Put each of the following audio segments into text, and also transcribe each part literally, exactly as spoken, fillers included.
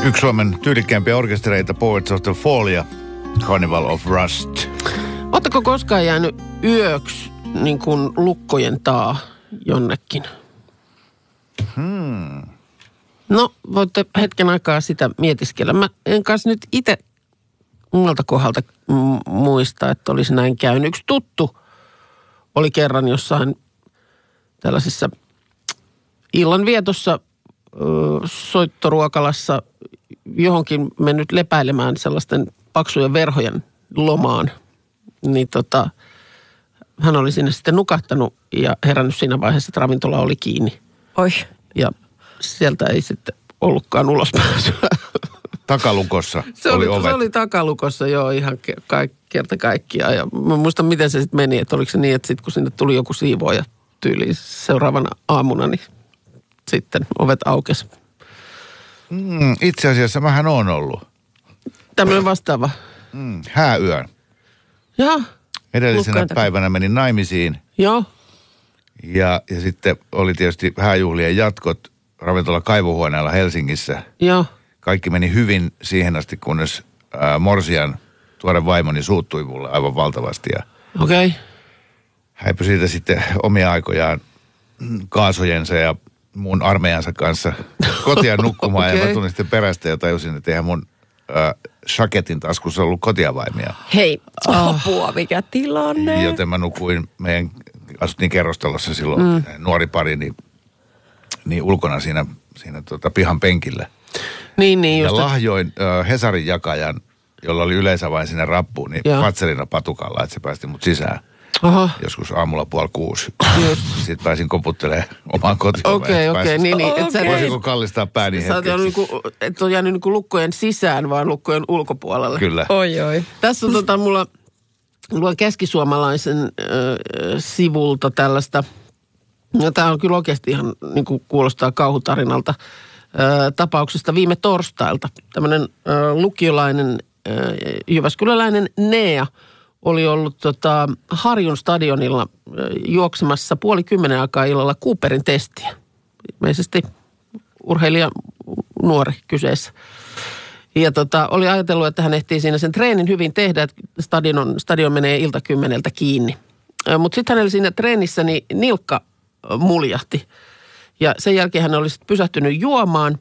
Yksi Suomen tyylikkäämpiä orkestereita, Poets of the Fall ja Carnival of Rust. Oletteko koskaan jäänyt yöksi niin kuin lukkojen taa jonnekin? Hmm. No, voitte hetken aikaa sitä mietiskellä. Mä en kanssa nyt itse omalta kohdalta m- muista, että olisi näin käynyt. Yksi tuttu oli kerran jossain tällaisessa illanvietossa ö, soittoruokalassa johonkin mennyt lepäilemään sellaisten paksujen verhojen lomaan. Niin tota, hän oli sinne sitten nukahtanut ja herännyt siinä vaiheessa, että ravintola oli kiinni. Oi. Ja sieltä ei sitten ollutkaan ulospääsyä. Takalukossa se oli oli, ovet. Se oli takalukossa, joo, ihan ke- ka- kerta kaikkiaan. Ja mä muistan, miten se sitten meni, että oliko se niin, että sitten kun sinne tuli joku siivooja tyyliin seuraavana aamuna, niin sitten ovet aukesi. Mm, itse asiassa mähän on ollut. Tämmöinen vastaava. Mm, hääyön. Joo. Edellisenä Lukkojen takia. päivänä menin naimisiin Joo. ja, ja sitten oli tietysti hääjuhlien jatkot ravintola Kaivohuoneella Helsingissä. Joo. Kaikki meni hyvin siihen asti, kunnes ää, Morsian tuore vaimoni suuttui mulle aivan valtavasti. Ja Okei. Okay. häipy siitä sitten omia aikojaan kaasojensa ja mun armeijansa kanssa kotia nukkumaan. Okei. Ja mä tulin sitten perästä ja tajusin, että eihän mun ää, shaketin taskussa ollut kotiavaimia. Hei, apua, mikä tilanne. Joten mä nukuin, meidän asuttiin kerrostalossa silloin mm. nuori pari, niin, niin ulkona siinä, siinä tota pihan penkillä. Niin, niin. Ja Just lahjoin äh, Hesarin jakajan, jolla oli yleensä vain sinne rappuun, niin Joo. Fatserina patukalla, että se päästi mut sisään. Aha. Joskus aamulla puoli kuusi. Just. Sitten pääsin koputtelemaan omaan kotiin. Okei, okei. Niin, niin. Et sä Okei. Voisiko kallistaa pääni Sä oot jäänyt hetkeksi? niinku, et ole jäänyt niinku lukkojen sisään, vaan lukkojen ulkopuolelle. Kyllä. Oi, oi. Tässä on tota mulla, luen keskisuomalaisen äh, sivulta tällaista, ja tämä on kyllä oikeasti ihan niin kuin kuulostaa kauhutarinalta, äh, tapauksesta viime torstailta. Tämmöinen äh, lukiolainen, äh, jyväskyläläinen Nea oli ollut tota, Harjun stadionilla äh, juoksemassa puoli kymmenen aikaa illalla Cooperin testiä. Ilmeisesti urheilija nuori kyseessä. Ja tota, oli ajatellut, että hän ehtii siinä sen treenin hyvin tehdä, että stadion, stadion menee ilta kymmeneltä kiinni. Mutta sitten hänellä siinä treenissä niin nilkka ö, muljahti. Ja sen jälkeen hän oli sit pysähtynyt juomaan.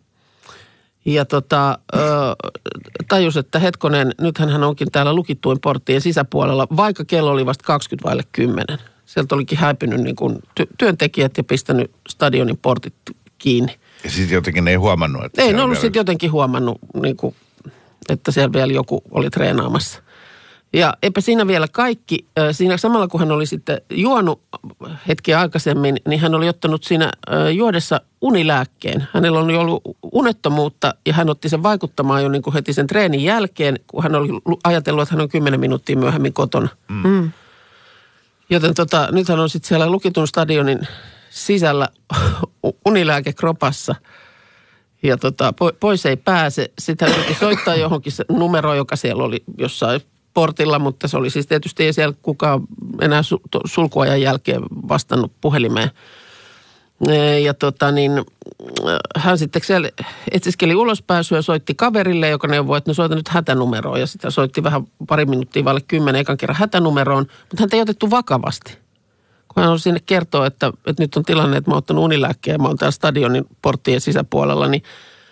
Ja tota, ö, tajus, että hetkonen, nythän hän onkin täällä lukittuin porttien sisäpuolella, vaikka kello oli vasta kaksikymmentä vaille kymmenen. Sieltä olikin häipynyt niin kun ty- työntekijät ja pistänyt stadionin portit kiinni. Ja sitten jotenkin ne ei huomannut, että... Ei se ne on ollut vielä- sitten jotenkin huomannut, niin kuin, että siellä vielä joku oli treenaamassa. Ja eipä siinä vielä kaikki. Siinä samalla kun hän oli sitten juonut hetkiä aikaisemmin, niin hän oli ottanut siinä juodessa unilääkkeen. Hänellä oli ollut unettomuutta ja hän otti sen vaikuttamaan jo niin kuin heti sen treenin jälkeen, kun hän oli ajatellut, että hän on kymmenen minuuttia myöhemmin kotona. Mm. Joten tota, nyt hän on sitten siellä lukitun stadionin sisällä unilääke kropassa. Ja tota, pois ei pääse. Sitten hän yritti soittaa johonkin se numero, joka siellä oli jossain portilla, mutta se oli siis tietysti ei siellä kukaan enää sulkuajan jälkeen vastannut puhelimeen. Ja tota niin, hän sitten siellä etsiskeli ulospääsyä ja soitti kaverille, joka neuvoi, että no soita nyt hätänumeroon. Ja sitten soitti vähän pari minuuttia vaille kymmenen ekan kerran hätänumeroon, mutta häntä ei otettu vakavasti. Kun hän on sinne kertoo, että, että nyt on tilanne, että mä oon ottanut unilääkkeen ja mä oon täällä stadionin porttien sisäpuolella, niin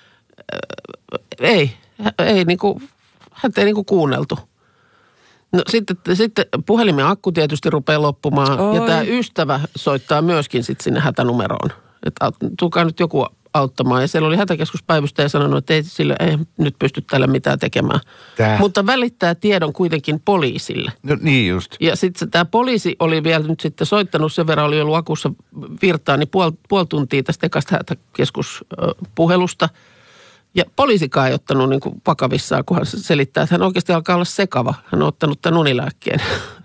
äh, ei, ei niinku, häntä ei niinku kuunneltu. No sitten, sitten puhelimen akku tietysti rupeaa loppumaan Oi. ja tämä ystävä soittaa myöskin sitten sinne hätänumeroon. Että tulkaa nyt joku auttamaan. Ja siellä oli hätäkeskuspäivystäjä sanonut, että ei sille ei nyt pysty tällä mitään tekemään. Tää. Mutta välittää tiedon kuitenkin poliisille. No niin just. Ja sitten tämä poliisi oli vielä nyt sitten soittanut, sen verran oli ollut akussa virtaa, niin puoli, puoli tuntia tästä ekasta hätäkeskuspuhelusta. Ja poliisikaan ei ottanut niin kuin vakavissaan, kun hän selittää, että hän oikeasti alkaa olla sekava. Hän on ottanut tämän unilääkkeen.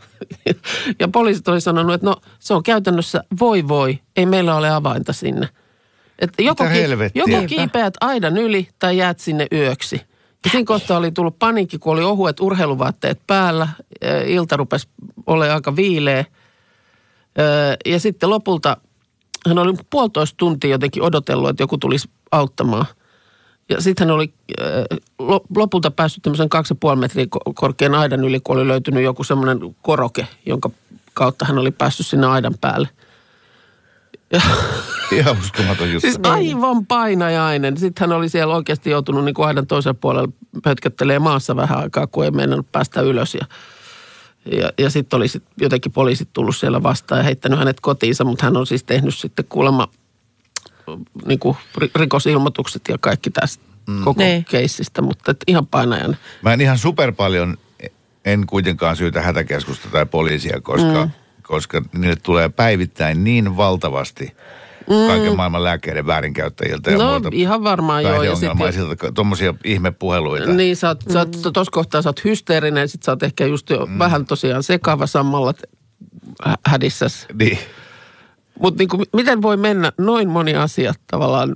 Ja poliisit oli sanonut, että no se on käytännössä voi voi, ei meillä ole avainta sinne. Että joko, ki- helvettiä? joko kiipeät aidan yli tai jäät sinne yöksi. Ja siinä kohtaa oli tullut paniikki, kun oli ohuet urheiluvaatteet päällä. Ilta rupesi olemaan aika viileä. Ja sitten lopulta hän oli puolitoista tuntia jotenkin odotellut, että joku tulisi auttamaan. Ja sitten hän oli äh, lopulta päässyt tämmöisen kaksi ja puoli metriä korkean aidan yli, kun oli löytynyt joku semmoinen koroke, jonka kautta hän oli päässyt sinne aidan päälle. Ja ihan uskomaton juttu. Siis aivan painajainen. Sitten hän oli siellä oikeasti joutunut niin kuin aidan toisella puolella pötköttelee maassa vähän aikaa, kun ei mennä päästä ylös. Ja, ja, ja sitten oli sit jotenkin poliisit tullut siellä vastaan ja heittänyt hänet kotiinsa, mutta hän on siis tehnyt sitten kuulemma niin kuin rikosilmoitukset ja kaikki tästä mm. koko ne. keissistä, mutta et ihan painajainen. Mä en ihan super paljon, en kuitenkaan syytä hätäkeskusta tai poliisia, koska... Mm. koska niille tulee päivittäin niin valtavasti mm. kaiken maailman lääkkeiden väärinkäyttäjiltä ja no, muuta ihan varmaan joo. Ja sitten tuommoisia ihmepuheluita. Niin, sä oot, mm. sä oot, tuossa kohtaa sä oot hysteerinen, sit sä oot ehkä just jo mm. vähän tosiaan sekava samalla hädissäs. Niin. Mutta niinku, miten voi mennä noin moni asia tavallaan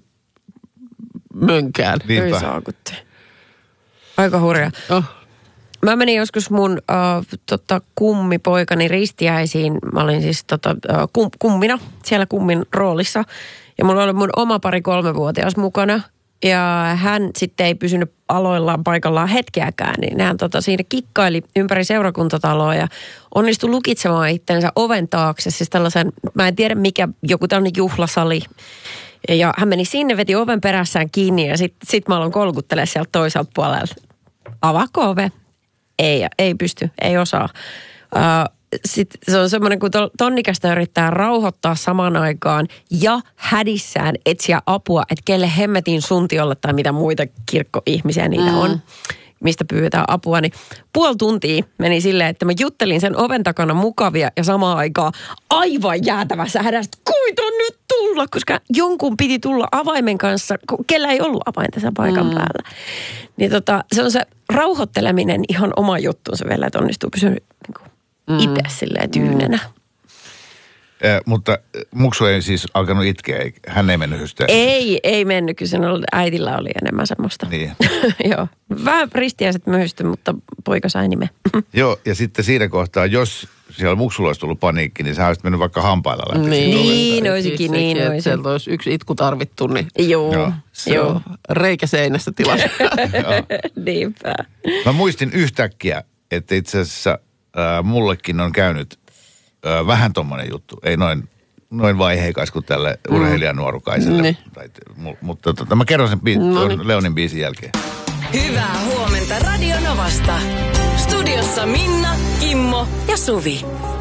mönkään? Ei saakutti. Aika hurja. Oh. Mä menin joskus mun äh, tota, kummipoikani ristiäisiin. Mä olin siis tota, äh, kum, kummina, siellä kummin roolissa. Ja mulla oli mun oma pari kolmevuotias mukana. Ja hän sitten ei pysynyt aloillaan paikallaan hetkeäkään. Niin hän tota, siinä kikkaili ympäri seurakuntataloa ja onnistui lukitsemaan itsensä oven taakse. Siis tällaisen, mä en tiedä mikä, joku tällainen juhlasali. Ja hän meni sinne, veti oven perässään kiinni ja sitten sit mä aloin kolkuttelemaan sieltä toiselta puolelta. Avaako ove? Ei, ei pysty, ei osaa. Sitten se on semmoinen, kun tonnikästä yrittää rauhoittaa samaan aikaan ja hädissään etsiä apua, että kelle hemmetin suntiolle tai mitä muita kirkkoihmisiä niitä on, mm. mistä pyydetään apua. Niin puoli tuntia meni silleen, että mä juttelin sen oven takana mukavia ja samaan aikaan aivan jäätävässä hädästä. Kuit on nyt tulla, koska jonkun piti tulla avaimen kanssa, kellä ei ollut avainta sen paikan mm. päällä. Niin tota, se on se rauhoitteleminen ihan oma juttuunsa vielä, että onnistuu pysyä niin kuin mm. itse silleen tyynenä. Mm. Eh, mutta muksu ei siis alkanut itkeä, hän ei mennyt hysteerisesti. Ei, ei mennyt, kyllä sen äitillä oli enemmän semmoista. Niin. Joo, vähän ristiäiset möhysty, mutta poika sai nimen. Joo, ja sitten siinä kohtaa, jos siellä muksulla olisi tullut paniikki, niin sä olisit mennyt vaikka hampailla läpi. Niin, niin olisikin, niin olisi. Sieltä olisi yksi itku tarvittu, niin joo, joo. Se joo. on reikä seinässä tilassa. Niinpä. Mä muistin yhtäkkiä, että itse asiassa äh, mullekin on käynyt äh, vähän tommonen juttu. Ei noin, noin vaiheikas kuin tälle mm. urheilijanuorukaiselle. Niin. Tai, mutta tota, mä kerron sen bi- no niin. Leonin biisin jälkeen. Hyvää huomenta Radio Novasta. Studiossa Minna, Kimmo ja Suvi.